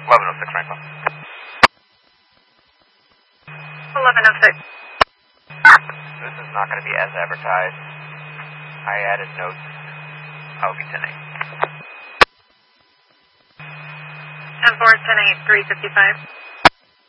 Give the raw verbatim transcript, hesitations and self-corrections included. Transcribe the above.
eleven oh six, Franklin. eleven oh six. This is not going to be as advertised. I added notes. I'll be ten eight. ten four, ten eight, three fifty-five.